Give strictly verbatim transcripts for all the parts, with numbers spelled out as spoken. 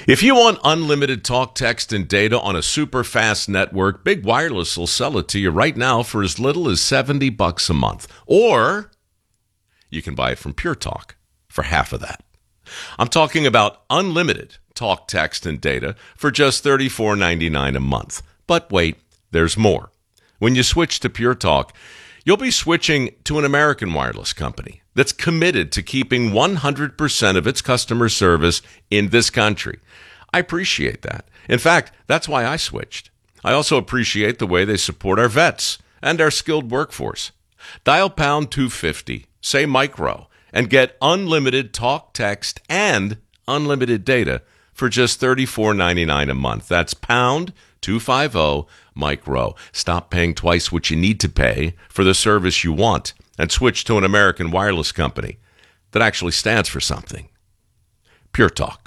If you want unlimited talk, text, and data on a super fast network, Big Wireless will sell it to you right now for as little as seventy bucks a month. Or you can buy it from Pure Talk for half of that. I'm talking about unlimited talk, text, and data for just thirty-four ninety-nine a month. But wait, there's more. When you switch to Pure Talk, you'll be switching to an American wireless company that's committed to keeping one hundred percent of its customer service in this country. I appreciate that. In fact, that's why I switched. I also appreciate the way they support our vets and our skilled workforce. Dial pound two fifty, say micro, and get unlimited talk, text, and unlimited data for just thirty-four ninety-nine a month. That's pound two fifty micro. Stop paying twice what you need to pay for the service you want and switch to an American wireless company that actually stands for something. Pure Talk.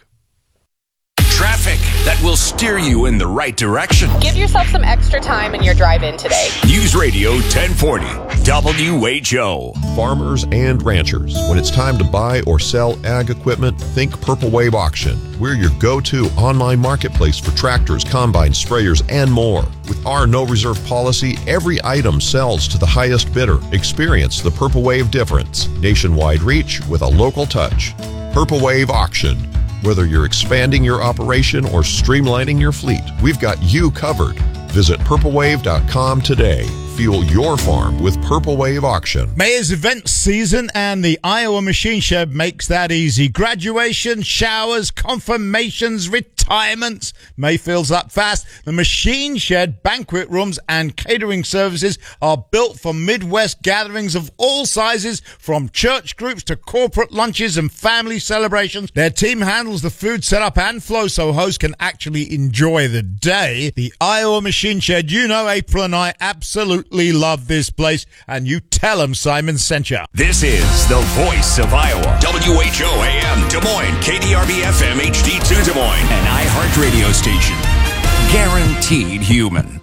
Traffic that will steer you in the right direction. Give yourself some extra time in your drive-in today. News Radio ten forty, W H O. Farmers and ranchers, when it's time to buy or sell ag equipment, think Purple Wave Auction. We're your go-to online marketplace for tractors, combines, sprayers, and more. With our no-reserve policy, every item sells to the highest bidder. Experience the Purple Wave difference. Nationwide reach with a local touch. Purple Wave Auction. Whether you're expanding your operation or streamlining your fleet, we've got you covered. Visit purple wave dot com today. Fuel your farm with Purple Wave Auction. May is event season, and the Iowa Machine Shed makes that easy. Graduation, showers, confirmations, retirements. May fills up fast. The Machine Shed banquet rooms and catering services are built for Midwest gatherings of all sizes, from church groups to corporate lunches and family celebrations. Their team handles the food setup and flow so hosts can actually enjoy the day. The Iowa Machine Shed, you know April and I absolutely love this place, and you tell them Simon sent you. This is the voice of Iowa. W H O A M Des Moines, K D R B F M H D two Des Moines, an iHeart radio station. Guaranteed human.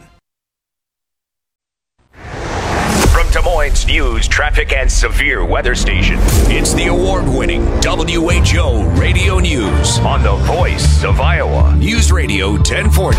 From Des Moines News, Traffic, and Severe Weather Station, it's the award-winning W H O Radio News on the voice of Iowa. News Radio ten forty,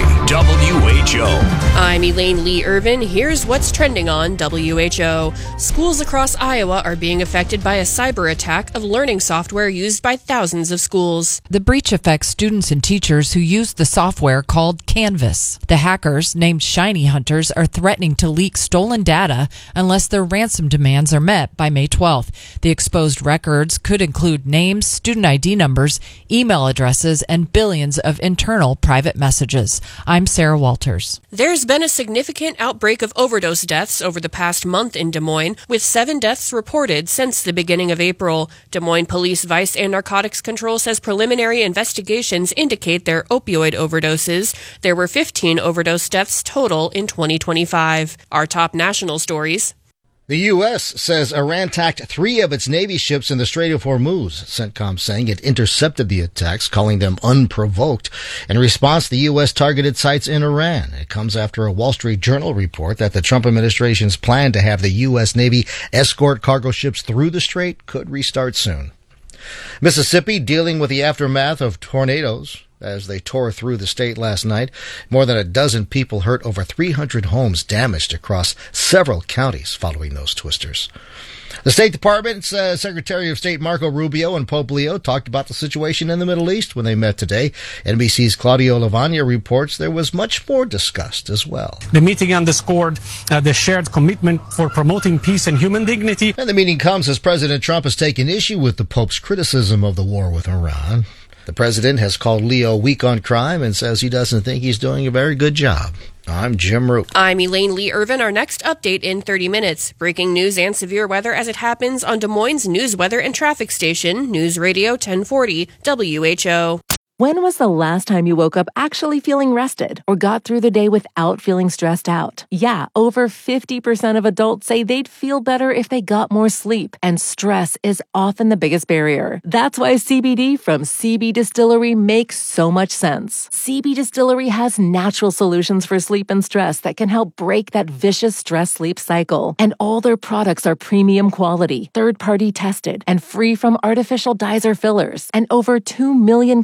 W H O. I'm Elaine Lee Irvin. Here's what's trending on W H O. Schools across Iowa are being affected by a cyber attack of learning software used by thousands of schools. The breach affects students and teachers who use the software called Canvas. The hackers, named Shiny Hunters, are threatening to leak stolen data unless their ransom demands are met by May twelfth. The exposed records could include names, student I D numbers, email addresses, and billions of internal private messages. I'm Sarah Walters. There's been a significant outbreak of overdose deaths over the past month in Des Moines, with seven deaths reported since the beginning of April. Des Moines Police Vice and Narcotics Control says preliminary investigations indicate they're opioid overdoses. There were fifteen overdose deaths total in twenty twenty-five. Our top national stories. The U S says Iran attacked three of its Navy ships in the Strait of Hormuz. CENTCOM saying it intercepted the attacks, calling them unprovoked. In response, the U S targeted sites in Iran. It comes after a Wall Street Journal report that the Trump administration's plan to have the U S Navy escort cargo ships through the strait could restart soon. Mississippi dealing with the aftermath of tornadoes as they tore through the state last night. More than a dozen people hurt, over three hundred homes damaged across several counties following those twisters. The State Department's uh, Secretary of State Marco Rubio and Pope Leo talked about the situation in the Middle East when they met today. N B C's Claudio Lavagna reports there was much more discussed as well. The meeting underscored uh, the shared commitment for promoting peace and human dignity. And the meeting comes as President Trump has taken issue with the Pope's criticism of the war with Iran. The president has called Leo weak on crime and says he doesn't think he's doing a very good job. I'm Jim Roop. I'm Elaine Lee Irvin. Our next update in thirty minutes. Breaking news and severe weather as it happens on Des Moines' news, weather, and traffic station, News Radio ten forty, W H O. When was the last time you woke up actually feeling rested or got through the day without feeling stressed out? Yeah, over fifty percent of adults say they'd feel better if they got more sleep, and stress is often the biggest barrier. That's why C B D from C B Distillery makes so much sense. C B Distillery has natural solutions for sleep and stress that can help break that vicious stress-sleep cycle. And all their products are premium quality, third-party tested, and free from artificial dyes or fillers. And over two million customers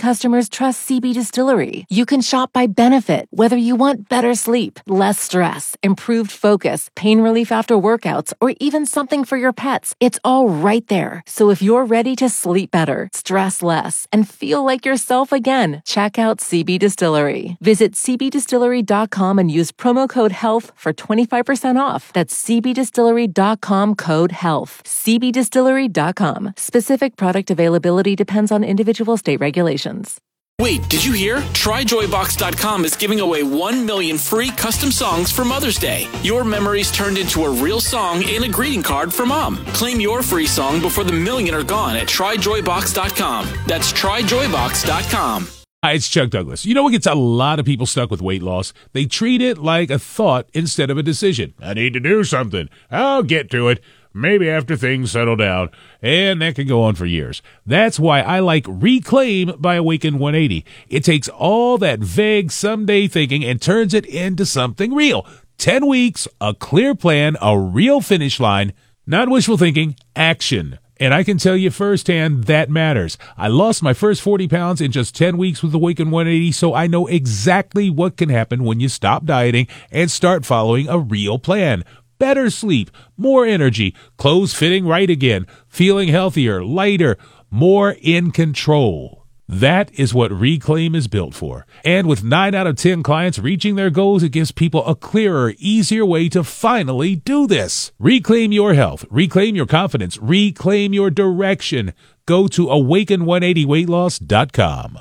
customers trust C B Distillery. You can shop by benefit, whether you want better sleep, less stress, improved focus, pain relief after workouts, or even something for your pets. It's all right there. So if you're ready to sleep better, stress less, and feel like yourself again, check out C B Distillery. Visit c b distillery dot com and use promo code HEALTH for twenty-five percent off. That's c b distillery dot com code HEALTH. c b distillery dot com. Specific product availability depends on individual state regulations. Wait, did you hear? try joy box dot com is giving away one million free custom songs for Mother's Day. Your memories turned into a real song and a greeting card for Mom. Claim your free song before the million are gone at try joy box dot com. That's try joy box dot com. Hi, it's Chuck Douglas. You know what gets a lot of people stuck with weight loss? They treat it like a thought instead of a decision. I need to do something. I'll get to it. Maybe after things settle down. And that can go on for years. That's why I like Reclaim by Awaken one eighty. It takes all that vague someday thinking and turns it into something real. Ten weeks, a clear plan, a real finish line. Not wishful thinking, action. And I can tell you firsthand that matters. I lost my first forty pounds in just ten weeks with Awaken one eighty, so I know exactly what can happen when you stop dieting and start following a real plan. Better sleep, more energy, clothes fitting right again, feeling healthier, lighter, more in control. That is what Reclaim is built for. And with nine out of ten clients reaching their goals, it gives people a clearer, easier way to finally do this. Reclaim your health, reclaim your confidence, reclaim your direction. Go to awaken one eighty weight loss dot com.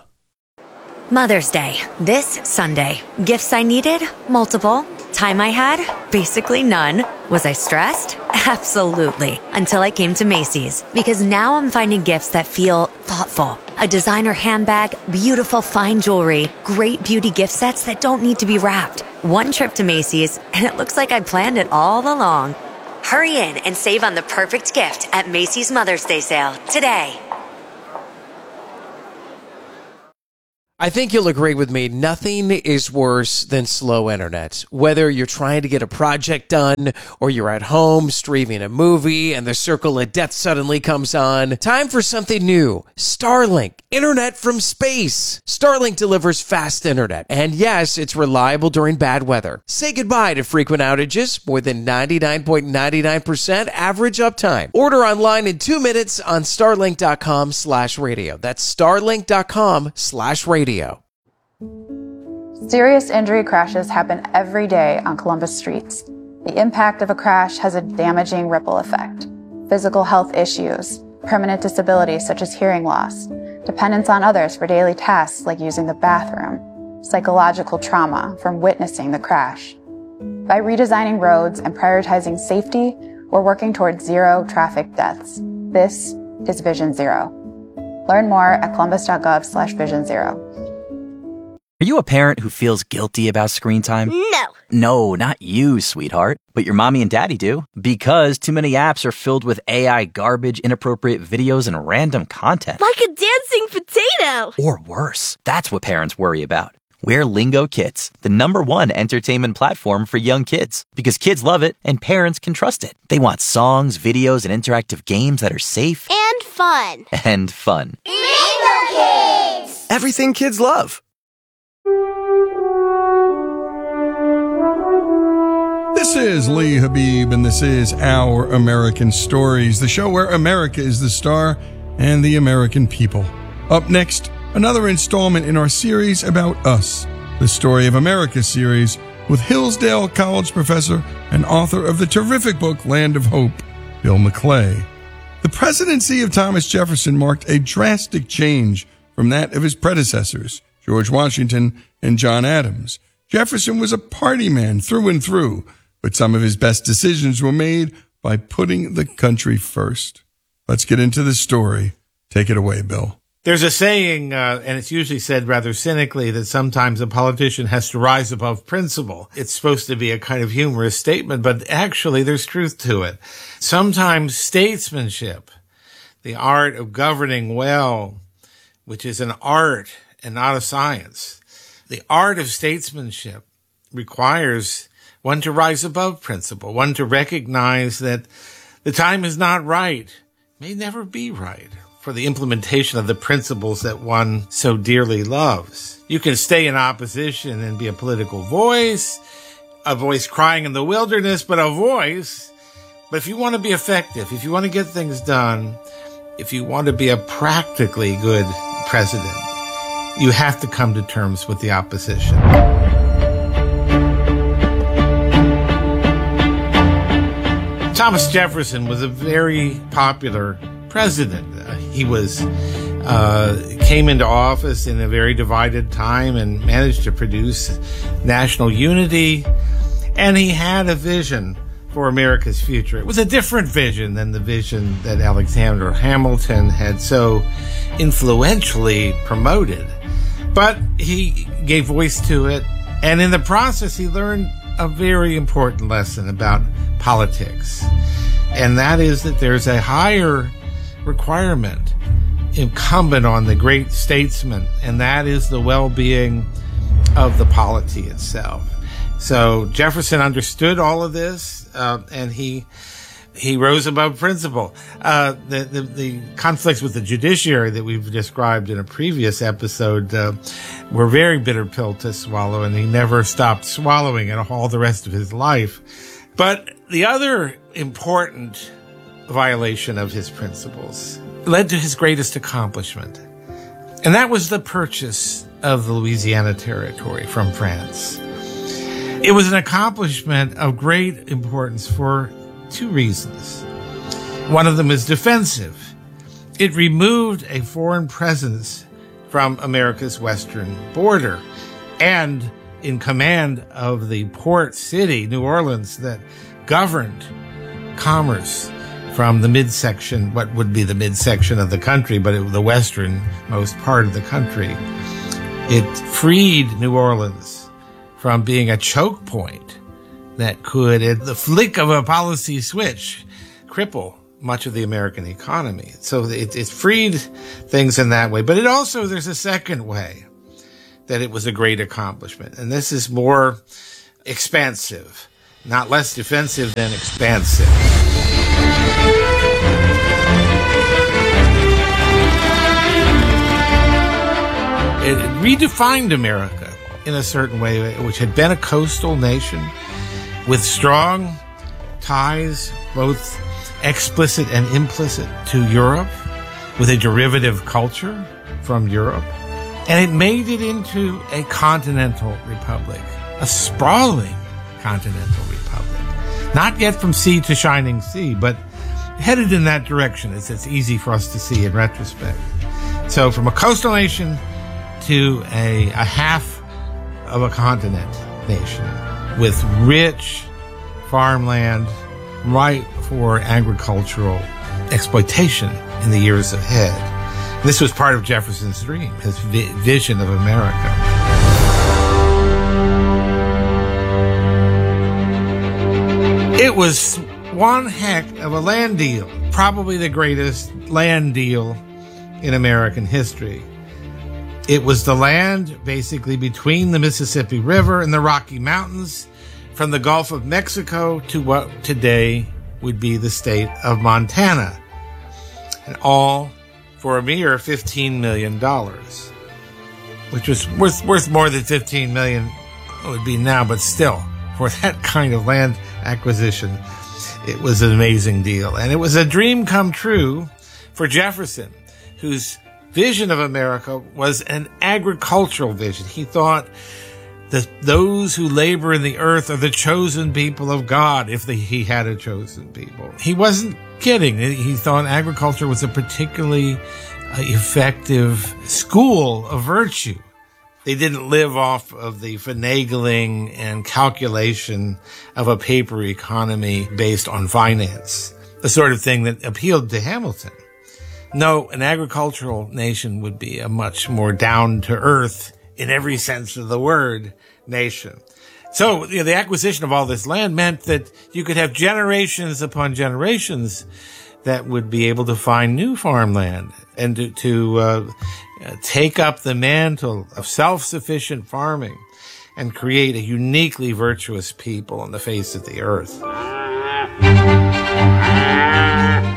Mother's Day, this Sunday. Gifts I needed? Multiple. Time I had? Basically none. Was I stressed? Absolutely. Until I came to Macy's. Because now I'm finding gifts that feel thoughtful. A designer handbag, beautiful fine jewelry, great beauty gift sets that don't need to be wrapped. One trip to Macy's, and it looks like I planned it all along. Hurry in and save on the perfect gift at Macy's Mother's Day sale today. I think you'll agree with me, nothing is worse than slow internet. Whether you're trying to get a project done or you're at home streaming a movie and the circle of death suddenly comes on, time for something new. Starlink, internet from space. Starlink delivers fast internet. And yes, it's reliable during bad weather. Say goodbye to frequent outages, more than ninety-nine point nine nine percent average uptime. Order online in two minutes on starlink dot com slash radio. That's starlink dot com slash radio. Serious injury crashes happen every day on Columbus streets. The impact of a crash has a damaging ripple effect. Physical health issues, permanent disabilities such as hearing loss, dependence on others for daily tasks like using the bathroom, psychological trauma from witnessing the crash. By redesigning roads and prioritizing safety, we're working towards zero traffic deaths. This is Vision Zero. Learn more at columbus dot gov slash vision zero. Are you a parent who feels guilty about screen time? No. No, not you, sweetheart. But your mommy and daddy do. Because too many apps are filled with A I garbage, inappropriate videos, and random content. Like a dancing potato. Or worse. That's what parents worry about. We're Lingo Kids, the number one entertainment platform for young kids. Because kids love it and parents can trust it. They want songs, videos, and interactive games that are safe. And fun. And fun. Lingo Kids! Everything kids love. This is Lee Habib, and this is Our American Stories, the show where America is the star and the American people. Up next, another installment in our series about us, the Story of America series, with Hillsdale College professor and author of the terrific book Land of Hope, Bill McClay. The presidency of Thomas Jefferson marked a drastic change from that of his predecessors, George Washington and John Adams. Jefferson was a party man through and through, but some of his best decisions were made by putting the country first. Let's get into the story. Take it away, Bill. There's a saying, uh, and it's usually said rather cynically, that sometimes a politician has to rise above principle. It's supposed to be a kind of humorous statement, but actually there's truth to it. Sometimes statesmanship, the art of governing well, which is an art and not a science, the art of statesmanship requires one to rise above principle, one to recognize that the time is not right, may never be right, for the implementation of the principles that one so dearly loves. You can stay in opposition and be a political voice, a voice crying in the wilderness, but a voice. But if you want to be effective, if you want to get things done, if you want to be a practically good president, you have to come to terms with the opposition. Thomas Jefferson was a very popular president. Uh, he was uh, came into office in a very divided time and managed to produce national unity. And he had a vision for America's future. It was a different vision than the vision that Alexander Hamilton had so influentially promoted. But he gave voice to it, and in the process he learned a very important lesson about politics. And that is that there's a higher requirement incumbent on the great statesman, and that is the well-being of the polity itself. So Jefferson understood all of this, uh, and he he rose above principle. Uh, the, the the conflicts with the judiciary that we've described in a previous episode uh, were very bitter pill to swallow, and he never stopped swallowing it all the rest of his life. But the other important violation of his principles led to his greatest accomplishment, and that was the purchase of the Louisiana Territory from France. It was an accomplishment of great importance for two reasons. One of them is defensive. It removed a foreign presence from America's western border, and in command of the port city, New Orleans, that governed commerce from the midsection, what would be the midsection of the country, but it was the westernmost part of the country. It freed New Orleans from being a choke point that could, at the flick of a policy switch, cripple much of the American economy. So it, it freed things in that way. But it also, there's a second way that it was a great accomplishment. And this is more expansive, not less defensive than expansive. It redefined America in a certain way, which had been a coastal nation with strong ties, both explicit and implicit, to Europe, with a derivative culture from Europe. And it made it into a continental republic, a sprawling continental republic. Not yet from sea to shining sea, but headed in that direction, as it's easy for us to see in retrospect. So from a coastal nation to a, a half of a continent nation with rich farmland ripe for agricultural exploitation in the years ahead. This was part of Jefferson's dream, his vi- vision of America. It was one heck of a land deal, probably the greatest land deal in American history. It was the land basically between the Mississippi River and the Rocky Mountains, from the Gulf of Mexico to what today would be the state of Montana, and all for a mere fifteen million dollars, which was worth, worth more than fifteen million dollars it would be now, but still, for that kind of land acquisition, it was an amazing deal. And it was a dream come true for Jefferson, whose vision of America was an agricultural vision. He thought that those who labor in the earth are the chosen people of God, if the, he had a chosen people. He wasn't kidding. He thought agriculture was a particularly uh, effective school of virtue. They didn't live off of the finagling and calculation of a paper economy based on finance, the sort of thing that appealed to Hamilton. No, an agricultural nation would be a much more down-to-earth, in every sense of the word, nation. So, you know, the acquisition of all this land meant that you could have generations upon generations that would be able to find new farmland and to, to uh, take up the mantle of self-sufficient farming and create a uniquely virtuous people on the face of the earth.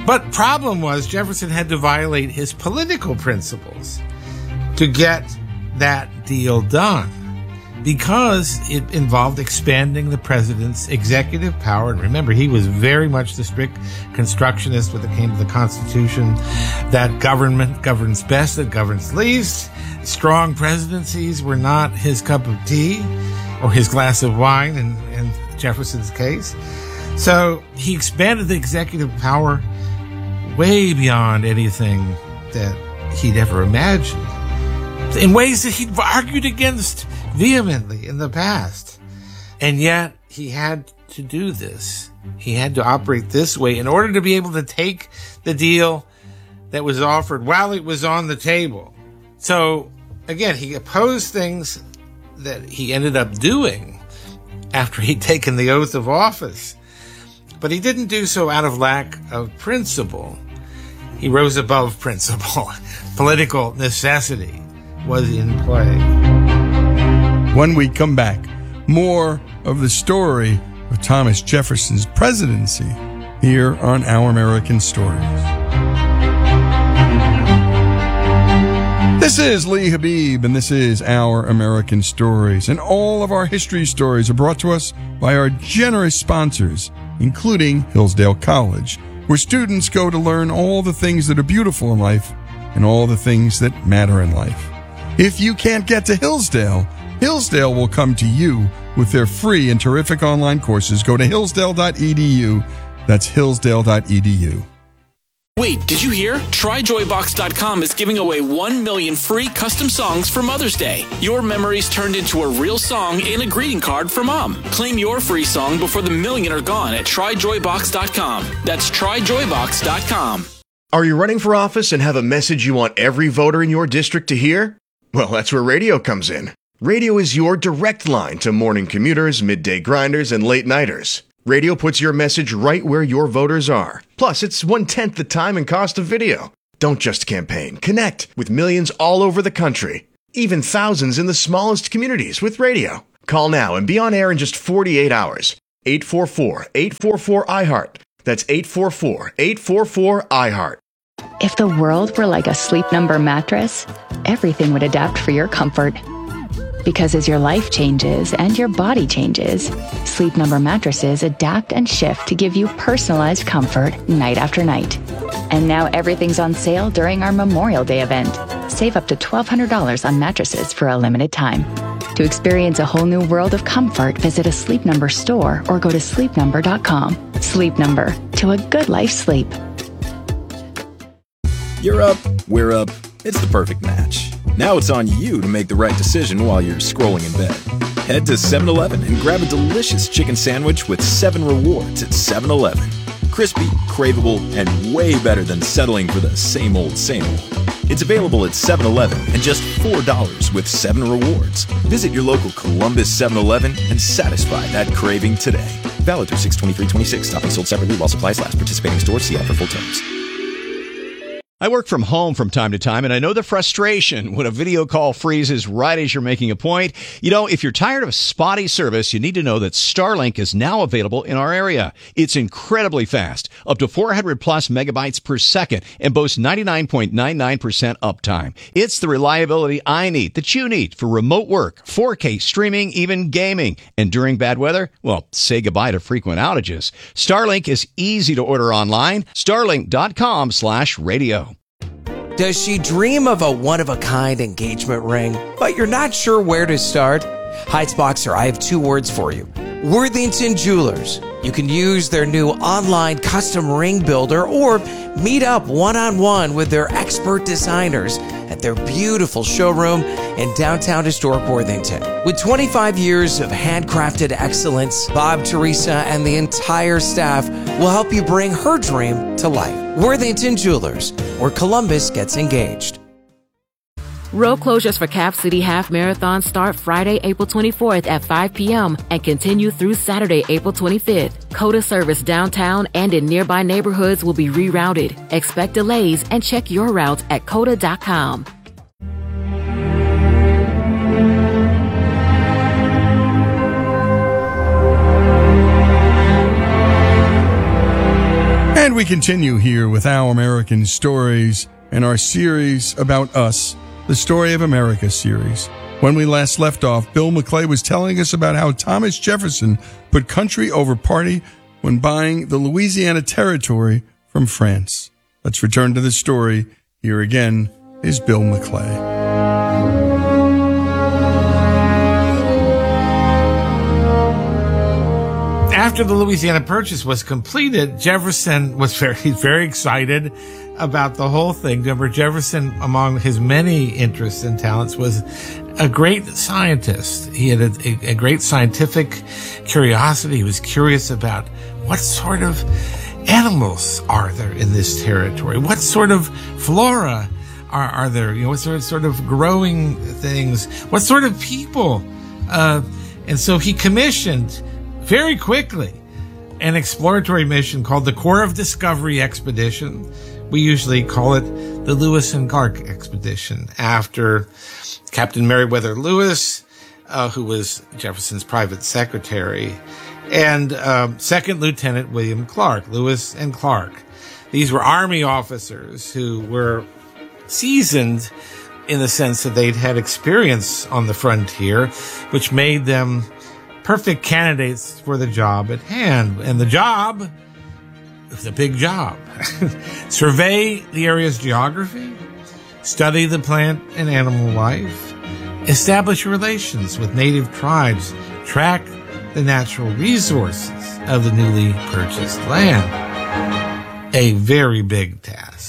But problem was Jefferson had to violate his political principles to get that deal done, because it involved expanding the president's executive power. And remember, he was very much the strict constructionist when it came to the Constitution, that government governs best, that governs least. Strong presidencies were not his cup of tea or his glass of wine in, in Jefferson's case. So he expanded the executive power way beyond anything that he'd ever imagined, in ways that he'd argued against vehemently in the past. And yet he had to do this. He had to operate this way in order to be able to take the deal that was offered while it was on the table. So again, he opposed things that he ended up doing after he'd taken the oath of office. But he didn't do so out of lack of principle. He rose above principle. Political necessity was in play. When we come back, more of the story of Thomas Jefferson's presidency here on Our American Stories. This is Lee Habib, and this is Our American Stories. And all of our history stories are brought to us by our generous sponsors, including Hillsdale College, where students go to learn all the things that are beautiful in life and all the things that matter in life. If you can't get to Hillsdale, Hillsdale will come to you with their free and terrific online courses. Go to hillsdale dot e d u. That's hillsdale dot e d u. Wait, did you hear? try joy box dot com is giving away one million free custom songs for Mother's Day. Your memories turned into a real song and a greeting card for Mom. Claim your free song before the million are gone at try joy box dot com. That's try joy box dot com. Are you running for office and have a message you want every voter in your district to hear? Well, that's where radio comes in. Radio is your direct line to morning commuters, midday grinders, and late-nighters. Radio puts your message right where your voters are. Plus, it's one-tenth the time and cost of video. Don't just campaign. Connect with millions all over the country. Even thousands in the smallest communities with radio. Call now and be on air in just forty-eight hours. eight four four, eight four four, I heart. That's eight four four, eight four four, I heart. If the world were like a Sleep Number mattress, everything would adapt for your comfort. Because as your life changes and your body changes, Sleep Number mattresses adapt and shift to give you personalized comfort night after night. And now everything's on sale during our Memorial Day event. Save up to twelve hundred dollars on mattresses for a limited time. To experience a whole new world of comfort, visit a Sleep Number store or go to sleep number dot com. Sleep Number, to a good life sleep. You're up, we're up. It's the perfect match. Now it's on you to make the right decision while you're scrolling in bed. Head to seven eleven and grab a delicious chicken sandwich with seven rewards at seven eleven. Crispy, craveable, and way better than settling for the same old, same old. It's available at seven eleven and just four dollars with seven rewards. Visit your local Columbus seven eleven and satisfy that craving today. Valid through six twenty-three twenty-six. Topping sold separately while supplies last. Participating stores. See ad for full terms. I work from home from time to time, and I know the frustration when a video call freezes right as you're making a point. You know, if you're tired of spotty service, you need to know that Starlink is now available in our area. It's incredibly fast, up to four hundred plus megabytes per second, and boasts ninety-nine point nine nine percent uptime. It's the reliability I need, that you need, for remote work, four K streaming, even gaming. And during bad weather, well, say goodbye to frequent outages. Starlink is easy to order online. starlink dot com slash radio. Does she dream of a one-of-a-kind engagement ring, but you're not sure where to start? Heights Boxer, I have two words for you. Worthington Jewelers. You can use their new online custom ring builder or meet up one-on-one with their expert designers at their beautiful showroom in downtown historic Worthington. With twenty-five years of handcrafted excellence, Bob, Teresa, and the entire staff will help you bring her dream to life. Worthington Jewelers, where Columbus gets engaged. Road closures for Cap City Half Marathon start Friday, April twenty-fourth at five p.m. and continue through Saturday, April twenty-fifth. COTA service downtown and in nearby neighborhoods will be rerouted. Expect delays and check your routes at cota dot com. And we continue here with Our American Stories and our series about us, the Story of America series. When we last left off, Bill McClay was telling us about how Thomas Jefferson put country over party when buying the Louisiana Territory from France. Let's return to the story. Here again is Bill McClay. After the Louisiana Purchase was completed, Jefferson was very, very excited about the whole thing. Remember, Jefferson, among his many interests and talents, was a great scientist. He had a, a great scientific curiosity. He was curious about what sort of animals are there in this territory? What sort of flora are, are there? You know, what sort of, sort of growing things? What sort of people? Uh, and so he commissioned very quickly an exploratory mission called the Corps of Discovery Expedition. We usually call it the Lewis and Clark Expedition, after Captain Meriwether Lewis, uh, who was Jefferson's private secretary, and um, Second Lieutenant William Clark, Lewis and Clark. These were Army officers who were seasoned in the sense that they'd had experience on the frontier, which made them perfect candidates for the job at hand. And the job was a big job. Survey the area's geography, study the plant and animal life, establish relations with native tribes, track the natural resources of the newly purchased land. A very big task.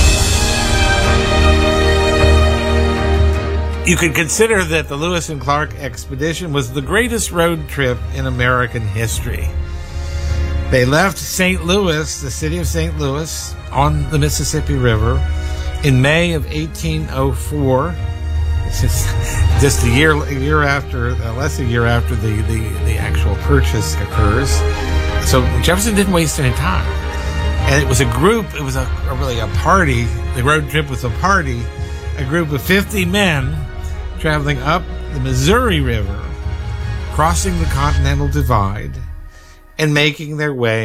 You could consider that the Lewis and Clark expedition was the greatest road trip in American history. They left Saint Louis, the city of Saint Louis, on the Mississippi River in May of eighteen oh four. Just, just a year, a year after, uh, less a year after the, the, the actual purchase occurs. So Jefferson didn't waste any time. And it was a group, it was a, a really a party. The road trip was a party. A group of fifty men traveling up the Missouri River, crossing the Continental Divide, and making their way